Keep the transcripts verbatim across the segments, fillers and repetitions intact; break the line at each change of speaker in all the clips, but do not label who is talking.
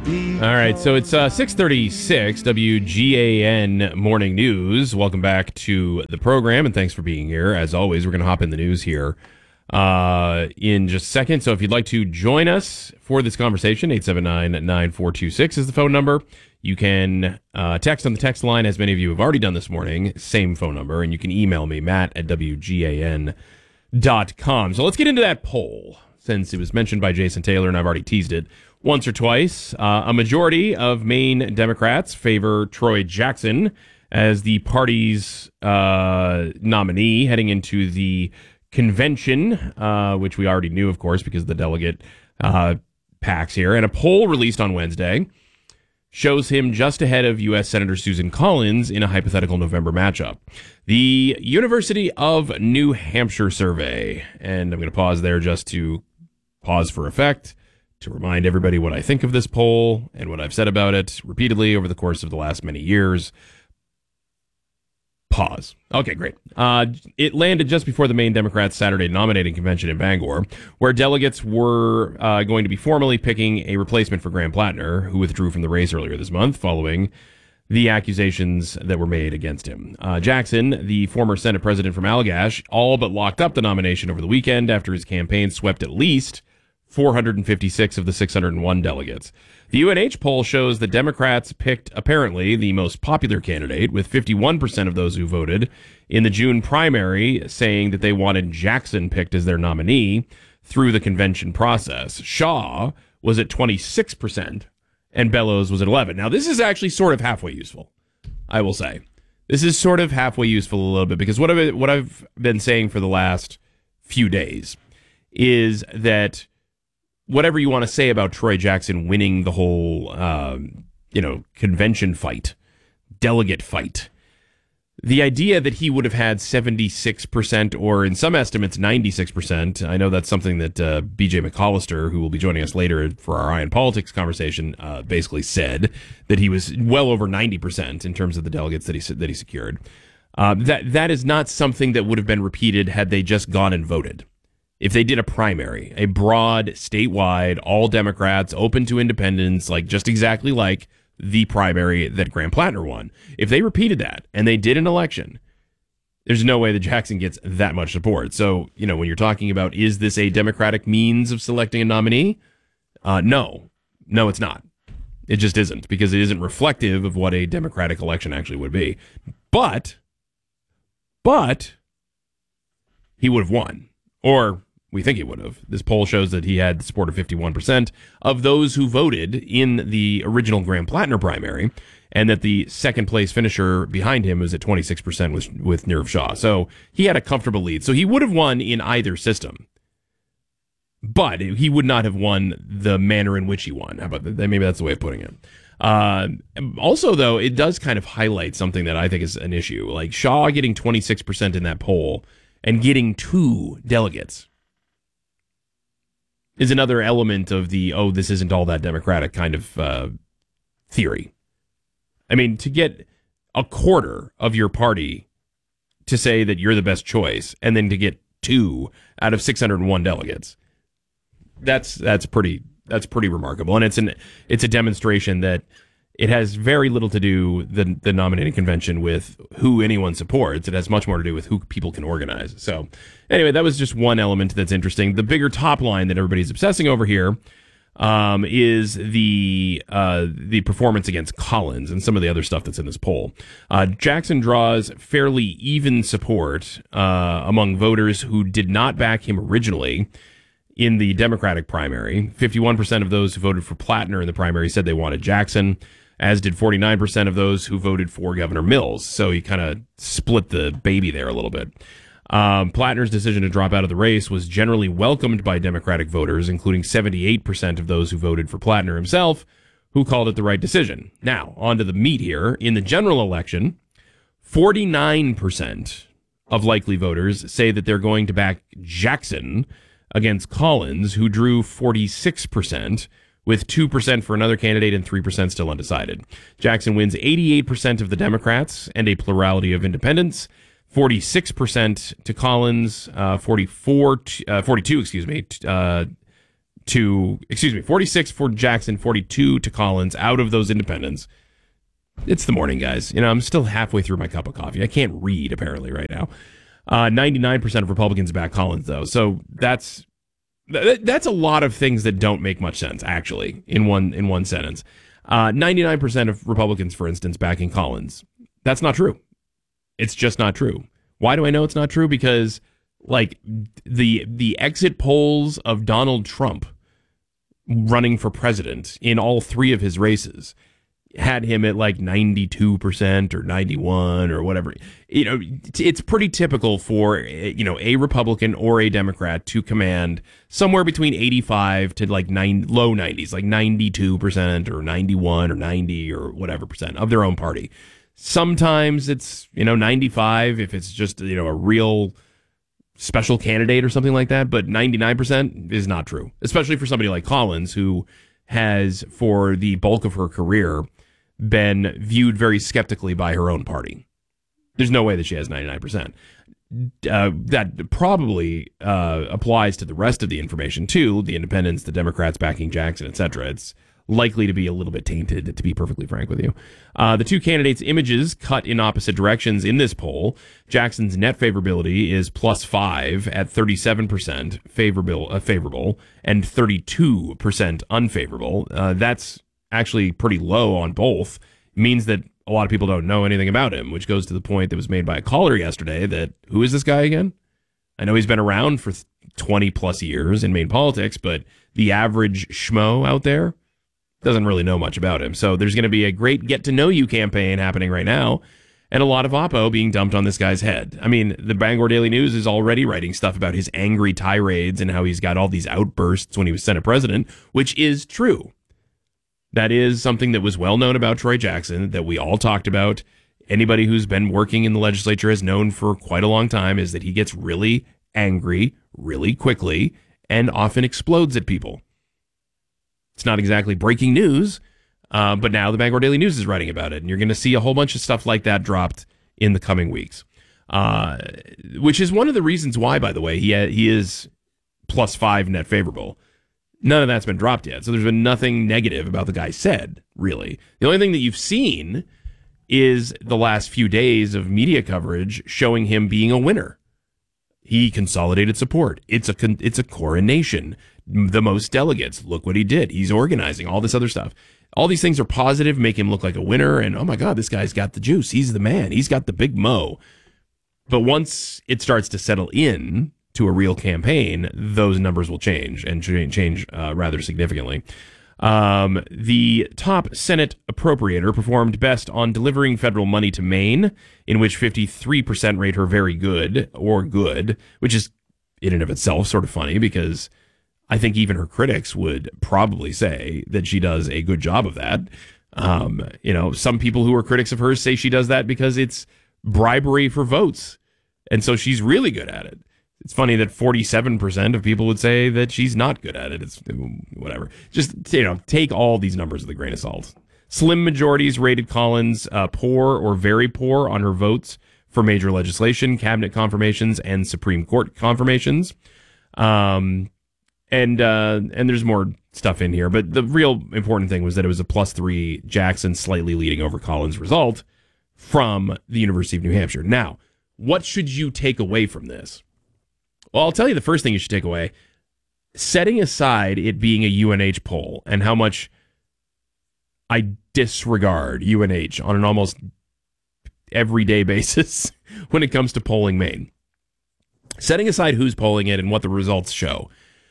All right, so it's uh, six thirty-six, W G A N Morning News. Welcome back to the program, and thanks for being here. As always, we're going to hop in the news here uh, in just a second. So if you'd like to join us for this conversation, eight seven nine, nine four two six is the phone number. You can uh, text on the text line, as many of you have already done this morning, same phone number, and you can email me, Matt at W G A N dot com. So let's get into that poll, since it was mentioned by Jason Taylor, and I've already teased it once or twice. Uh, a majority of Maine Democrats favor Troy Jackson as the party's uh, nominee heading into the convention, uh, which we already knew, of course, because of the delegate uh, packs here. And a poll released on Wednesday shows him just ahead of U S Senator Susan Collins in a hypothetical November matchup. The University of New Hampshire survey, and I'm going to pause there just to pause for effect, to remind everybody what I think of this poll and what I've said about it repeatedly over the course of the last many years. Pause. Okay, great. Uh, it landed just before the Maine Democrats' Saturday nominating convention in Bangor, where delegates were uh, going to be formally picking a replacement for Graham Plattner, who withdrew from the race earlier this month following the accusations that were made against him. Uh, Jackson, the former Senate president from Allagash, all but locked up the nomination over the weekend after his campaign swept at least four hundred fifty-six of the six hundred one delegates. The U N H poll shows the Democrats picked apparently the most popular candidate, with fifty-one percent of those who voted in the June primary saying that they wanted Jackson picked as their nominee through the convention process. Shaw was at twenty-six percent and Bellows was at eleven. Now, this is actually sort of halfway useful, I will say. This is sort of halfway useful a little bit, because what I've, what I've been saying for the last few days is that whatever you want to say about Troy Jackson winning the whole, um, you know, convention fight, delegate fight, the idea that he would have had seventy-six percent, or in some estimates ninety-six percent, I know that's something that uh, B J McCollister, who will be joining us later for our Eye on Politics conversation, uh, basically said that he was well over ninety percent in terms of the delegates that he that he secured. Uh, that that is not something that would have been repeated had they just gone and voted. If they did a primary, a broad, statewide, all Democrats, open to independents, like just exactly like the primary that Graham Plattner won. If they repeated that and they did an election, there's no way that Jackson gets that much support. So, you know, when you're talking about, is this a Democratic means of selecting a nominee? Uh, no. No, it's not. It just isn't, because it isn't reflective of what a Democratic election actually would be. But, but, he would have won. Or we think he would have. This poll shows that he had the support of fifty-one percent of those who voted in the original Graham Plattner primary, and that the second place finisher behind him was at twenty-six percent with, with Nirav Shah. So he had a comfortable lead. So he would have won in either system. But he would not have won the manner in which he won. How about that? Maybe that's the way of putting it. Uh, also, though, it does kind of highlight something that I think is an issue. Like Shah getting twenty-six percent in that poll and getting two delegates is another element of the, oh, this isn't all that Democratic kind of uh, theory. I mean, to get a quarter of your party to say that you're the best choice, and then to get two out of six hundred one delegates, that's that's pretty that's pretty remarkable, and it's an it's a demonstration that it has very little to do, the the nominating convention, with who anyone supports. It has much more to do with who people can organize. So anyway, that was just one element that's interesting. The bigger top line that everybody's obsessing over here um, is the uh, the performance against Collins and some of the other stuff that's in this poll. Uh, Jackson draws fairly even support uh, among voters who did not back him originally in the Democratic primary. fifty-one percent of those who voted for Plattner in the primary said they wanted Jackson, as did forty-nine percent of those who voted for Governor Mills. So he kind of split the baby there a little bit. Um, Plattner's decision to drop out of the race was generally welcomed by Democratic voters, including seventy-eight percent of those who voted for Plattner himself, who called it the right decision. Now, on to the meat here. In the general election, forty-nine percent of likely voters say that they're going to back Jackson against Collins, who drew forty-six percent, with two percent for another candidate and three percent still undecided. Jackson wins eighty-eight percent of the Democrats and a plurality of independents, forty-six percent to Collins, uh, forty-four, uh, forty-two, excuse me, uh, to, excuse me, forty-six for Jackson, forty-two to Collins out of those independents. It's the morning, guys. You know, I'm still halfway through my cup of coffee. I can't read, apparently, right now. Uh, ninety-nine percent of Republicans back Collins, though. So that's th- that's a lot of things that don't make much sense, actually, in one in one sentence. Uh, ninety-nine percent of Republicans, for instance, backing Collins. That's not true. It's just not true. Why do I know it's not true? Because, like, the the exit polls of Donald Trump running for president in all three of his races had him at like ninety-two percent or ninety-one or whatever. You know, it's pretty typical for, you know, a Republican or a Democrat to command somewhere between eighty-five to like nine, low nineties, like ninety-two percent or ninety-one or ninety or whatever percent of their own party. Sometimes it's, you know, ninety-five if it's just, you know, a real special candidate or something like that. But ninety-nine percent is not true, especially for somebody like Collins, who has, for the bulk of her career, been viewed very skeptically by her own party. There's no way that she has ninety-nine percent. Uh, that probably uh, applies to the rest of the information, too. The independents, the Democrats backing Jackson, et cetera. It's likely to be a little bit tainted, to be perfectly frank with you. Uh, the two candidates' images cut in opposite directions in this poll. Jackson's net favorability is plus five at thirty-seven percent favorable, uh, favorable and thirty-two percent unfavorable. Uh, that's actually pretty low on both. It means that a lot of people don't know anything about him, which goes to the point that was made by a caller yesterday that, who is this guy again? I know he's been around for twenty plus years in Maine politics, but the average schmo out there doesn't really know much about him. So there's going to be a great get to know you campaign happening right now, and a lot of oppo being dumped on this guy's head. I mean, the Bangor Daily News is already writing stuff about his angry tirades and how he's got all these outbursts when he was Senate president, which is true. That is something that was well known about Troy Jackson, that we all talked about. Anybody who's been working in the legislature has known for quite a long time, is that he gets really angry really quickly and often explodes at people. It's not exactly breaking news, uh, but now the Bangor Daily News is writing about it, and you're going to see a whole bunch of stuff like that dropped in the coming weeks, uh, which is one of the reasons why, by the way, he ha- he is plus five net favorable. None of that's been dropped yet, so there's been nothing negative about the guy said, really. The only thing that you've seen is the last few days of media coverage showing him being a winner. He consolidated support. It's a con- it's a coronation. The most delegates. Look what he did. He's organizing all this other stuff. All these things are positive, make him look like a winner. And oh my God, this guy's got the juice. He's the man. He's got the big mo. But once it starts to settle in to a real campaign, those numbers will change and change uh, rather significantly. Um, the top Senate appropriator performed best on delivering federal money to Maine, in which fifty-three percent rate her very good or good, which is in and of itself sort of funny because I think even her critics would probably say that she does a good job of that. Um, you know, some people who are critics of hers say she does that because it's bribery for votes. And so she's really good at it. It's funny that forty-seven percent of people would say that she's not good at it. It's whatever. Just, you know, take all these numbers with a grain of salt. Slim majorities rated Collins uh, poor or very poor on her votes for major legislation, cabinet confirmations, and Supreme Court confirmations. Um, and uh, and there's more stuff in here, but the real important thing was that it was a plus three Jackson slightly leading over Collins result from the University of New Hampshire. Now, what should you take away from this? Well, I'll tell you the first thing you should take away. Setting aside it being a U N H poll and how much I disregard U N H on an almost everyday basis when it comes to polling Maine. Setting aside who's polling it and what the results show,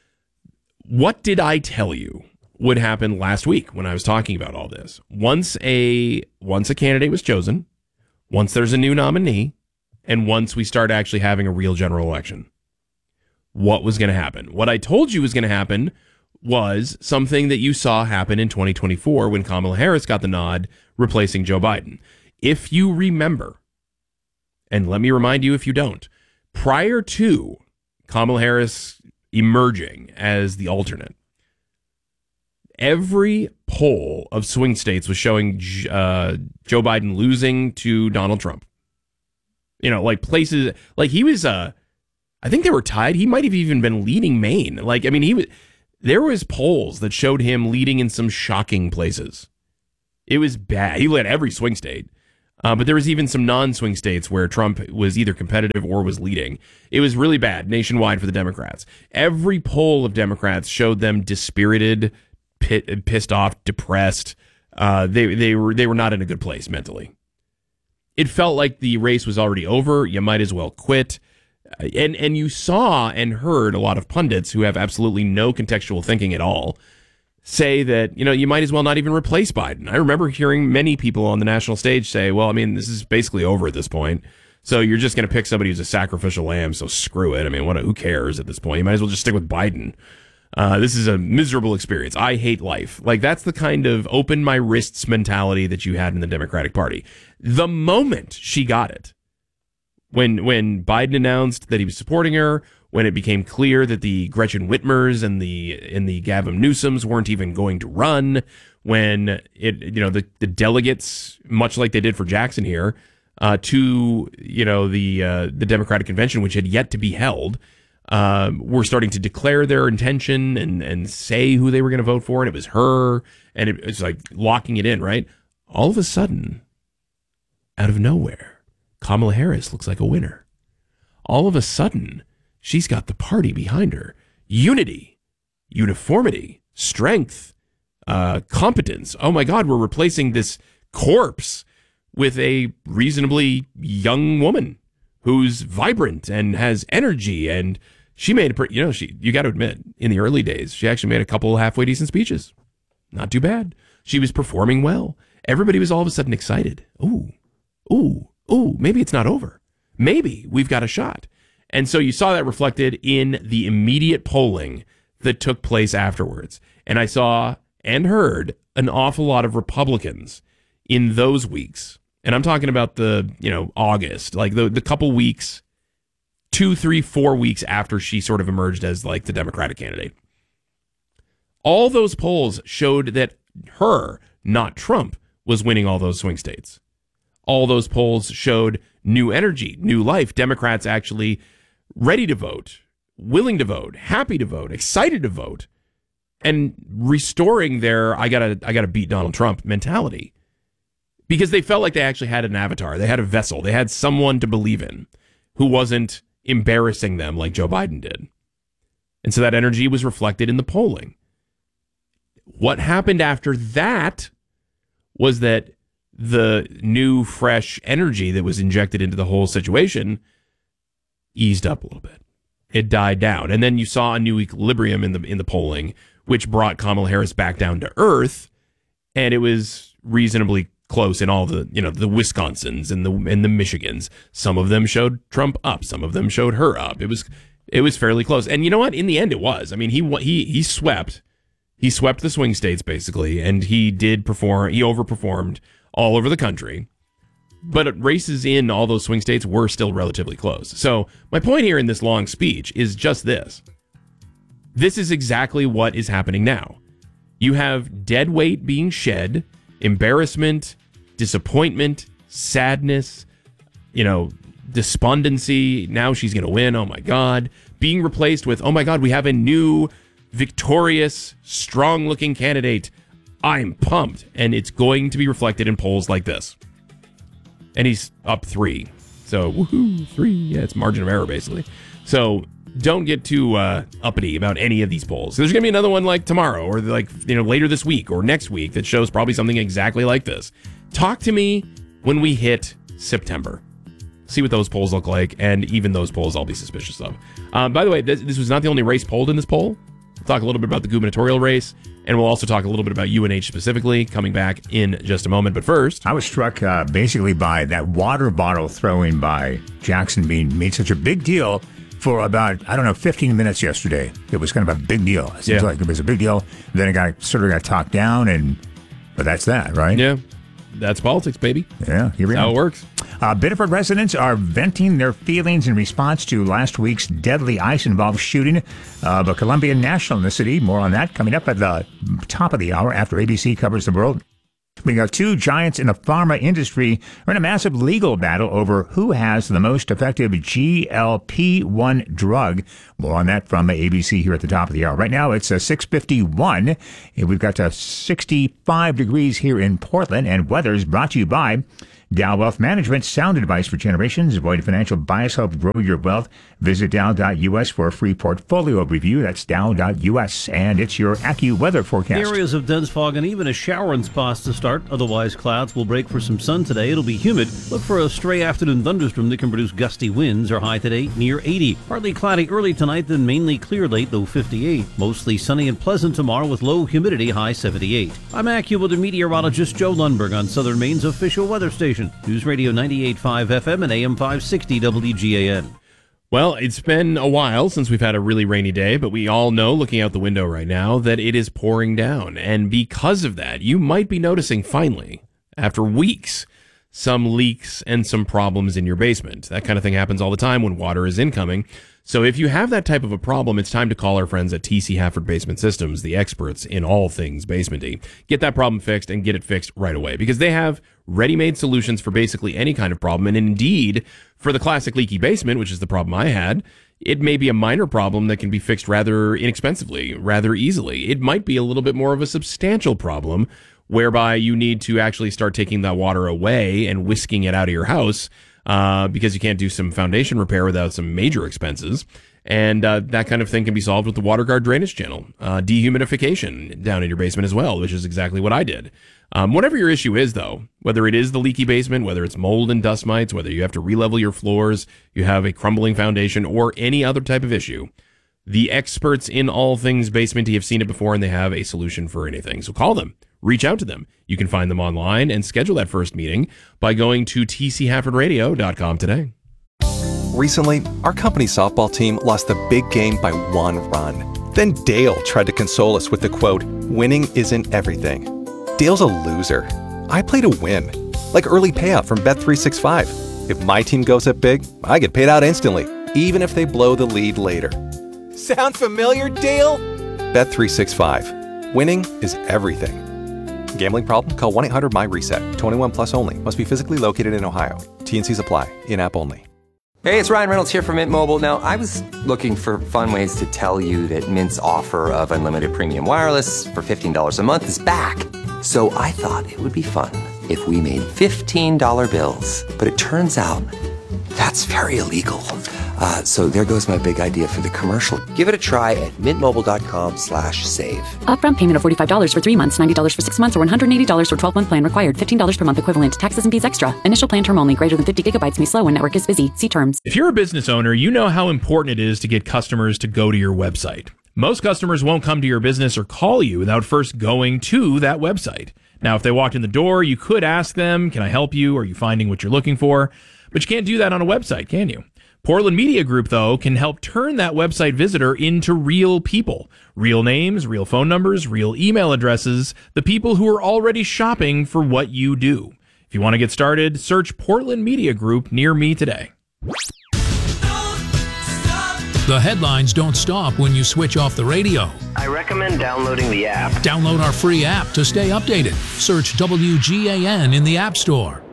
what did I tell you would happen last week when I was talking about all this? Once a once a candidate was chosen, once there's a new nominee, and once we start actually having a real general election, what was going to happen? What I told you was going to happen was something that you saw happen in twenty twenty-four when Kamala Harris got the nod, replacing Joe Biden. If you remember, and let me remind you if you don't, prior to Kamala Harris emerging as the alternate, every poll of swing states was showing uh, Joe Biden losing to Donald Trump. You know, like places, like he was, uh, I think they were tied. He might have even been leading Maine. Like, I mean, he was, There was polls that showed him leading in some shocking places. It was bad. He led every swing state. Uh, but there was even some non-swing states where Trump was either competitive or was leading. It was really bad nationwide for the Democrats. Every poll of Democrats showed them dispirited, pit, pissed off, depressed. Uh, they they were they were not in a good place mentally. It felt like the race was already over. You might as well quit. And and you saw and heard a lot of pundits who have absolutely no contextual thinking at all say that, you know, you might as well not even replace Biden. I remember hearing many people on the national stage say, well, I mean, this is basically over at this point. So you're just going to pick somebody who's a sacrificial lamb. So screw it. I mean, what? Who cares at this point? You might as well just stick with Biden. Uh, this is a miserable experience. I hate life. Like, that's the kind of open my wrists mentality that you had in the Democratic Party. The moment she got it, when when Biden announced that he was supporting her, when it became clear that the Gretchen Whitmers and the and the Gavin Newsoms weren't even going to run, when it you know the, the delegates, much like they did for Jackson here, uh, to you know the uh, the Democratic convention, which had yet to be held, uh, were starting to declare their intention and and say who they were going to vote for, and it was her, and it, it's like locking it in, right? All of a sudden, out of nowhere, Kamala Harris looks like a winner. All of a sudden, she's got the party behind her. Unity, uniformity, strength, uh, competence. Oh my God, we're replacing this corpse with a reasonably young woman who's vibrant and has energy. And she made a pretty, you know, she, you got to admit, in the early days, she actually made a couple halfway decent speeches. Not too bad. She was performing well. Everybody was all of a sudden excited. Ooh, ooh, ooh, maybe it's not over. Maybe we've got a shot. And so you saw that reflected in the immediate polling that took place afterwards. And I saw and heard an awful lot of Republicans in those weeks. And I'm talking about the, you know, August, like the, the couple weeks, two, three, four weeks after she sort of emerged as like the Democratic candidate. All those polls showed that her, not Trump, was winning all those swing states. All those polls showed new energy, new life. Democrats actually ready to vote, willing to vote, happy to vote, excited to vote, and restoring their I gotta I gotta beat Donald Trump mentality. Because they felt like they actually had an avatar. They had a vessel. They had someone to believe in who wasn't embarrassing them like Joe Biden did. And so that energy was reflected in the polling. What happened after that was that the new, fresh energy that was injected into the whole situation eased up a little bit. It died down. And then you saw a new equilibrium in the in the polling, which brought Kamala Harris back down to earth. And it was reasonably close in all the, you know, the Wisconsins and the and the Michigans. Some of them showed Trump up. Some of them showed her up. It was it was fairly close. And you know what? In the end, it was. I mean, he he he swept. He swept the swing states, basically. And he did perform. He overperformed all over the country. But races in all those swing states were still relatively close. So my point here in this long speech is just this. This is exactly what is happening now. You have dead weight being shed, embarrassment, disappointment, sadness, you know, despondency. Now she's going to win. Oh, my God. Being replaced with, oh, my God, we have a new, victorious, strong-looking candidate. I'm pumped. And it's going to be reflected in polls like this. And he's up three. So, woohoo, three. Yeah, it's margin of error, basically. So, don't get too uh, uppity about any of these polls. So there's going to be another one like tomorrow or like, you know, later this week or next week that shows probably something exactly like this. Talk to me when we hit September. See what those polls look like. And even those polls I'll be suspicious of. Uh, by the way, this, this was not the only race polled in this poll. We'll talk a little bit about the gubernatorial race. And we'll also talk a little bit about U N H specifically, coming back in just a moment. But first,
I was struck uh, basically by that water bottle throwing by Jackson being made such a big deal for about, I don't know, fifteen minutes yesterday. It was kind of a big deal. It seems yeah. like it was a big deal. Then it got sort of got talked down, and but that's that, right?
Yeah. That's politics, baby.
Yeah, here we
That's
are.
how it works.
Uh, Biddeford residents are venting their feelings in response to last week's deadly ice-involved shooting of a Colombian national in the city. More on that coming up at the top of the hour after A B C covers the world. We got two giants in the pharma industry are in a massive legal battle over who has the most effective G L P one drug. More on that from A B C here at the top of the hour. Right now, it's uh, six fifty-one. We've got uh, sixty-five degrees here in Portland, and weather's brought to you by Dow Wealth Management, sound advice for generations. Avoid financial bias, help grow your wealth. Visit Dow dot U S for a free portfolio review. That's Dow dot U S, and it's your AccuWeather forecast.
Areas of dense fog and even a shower in spots to start. Otherwise, clouds will break for some sun today. It'll be humid. Look for a stray afternoon thunderstorm that can produce gusty winds. Our high today near eighty. Partly cloudy early tonight, then mainly clear late, though fifty-eight. Mostly sunny and pleasant tomorrow with low humidity, high seventy-eight. I'm AccuWeather meteorologist Joe Lundberg on Southern Maine's official weather station. News Radio ninety-eight point five F M and A M five sixty W G A N.
Well, it's been a while since we've had a really rainy day, but we all know, looking out the window right now, that it is pouring down. And because of that, you might be noticing, finally, after weeks, some leaks and some problems in your basement. That kind of thing happens all the time when water is incoming. So if you have that type of a problem, it's time to call our friends at T C Hafford Basement Systems, the experts in all things basement-y. Get that problem fixed and get it fixed right away, because they have ready-made solutions for basically any kind of problem. And indeed, for the classic leaky basement, which is the problem I had, it may be a minor problem that can be fixed rather inexpensively, rather easily. It might be a little bit more of a substantial problem, whereby you need to actually start taking that water away and whisking it out of your house, Uh, because you can't do some foundation repair without some major expenses. And uh, that kind of thing can be solved with the WaterGuard drainage channel. Uh, dehumidification down in your basement as well, which is exactly what I did. Um, whatever your issue is, though, whether it is the leaky basement, whether it's mold and dust mites, whether you have to re-level your floors, you have a crumbling foundation, or any other type of issue, the experts in all things basement have seen it before, and they have a solution for anything. So call them. Reach out to them. You can find them online and schedule that first meeting by going to T C Hafford Radio dot com today.
Recently, our company's softball team lost the big game by one run. Then Dale tried to console us with the quote, "Winning isn't everything." Dale's a loser. I play to win. Like early payout from Bet three sixty-five. If my team goes up big, I get paid out instantly, even if they blow the lead later. Sound familiar, Dale? Bet three sixty-five. Winning is everything. Gambling problem? Call one eight hundred M Y reset. twenty-one plus only. Must be physically located in Ohio. T and C's apply. In-app only.
Hey, it's Ryan Reynolds here from Mint Mobile. Now, I was looking for fun ways to tell you that Mint's offer of unlimited premium wireless for fifteen dollars a month is back. So I thought it would be fun if we made fifteen dollar bills. But it turns out that's very illegal. Uh, so there goes my big idea for the commercial. Give it a try at mintmobile.com slash save.
Upfront payment of forty-five dollars for three months, ninety dollars for six months, or one hundred eighty dollars for twelve-month plan required. fifteen dollars per month equivalent. Taxes and fees extra. Initial plan term only. Greater than fifty gigabytes may slow when network is busy. See terms.
If you're a business owner, you know how important it is to get customers to go to your website. Most customers won't come to your business or call you without first going to that website. Now, if they walked in the door, you could ask them, "Can I help you? Are you finding what you're looking for?" But you can't do that on a website, can you? Portland Media Group, though, can help turn that website visitor into real people. Real names, real phone numbers, real email addresses, the people who are already shopping for what you do. If you want to get started, search Portland Media Group near me today.
The headlines don't stop when you switch off the radio.
I recommend downloading the app.
Download our free app to stay updated. Search W G A N in the App Store.